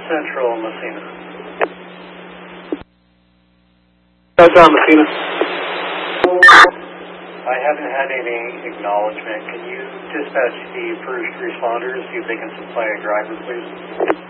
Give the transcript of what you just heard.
Central, Messina. John Messina. I haven't had any acknowledgement. Can you dispatch the first responders, see if they can supply a driver, please?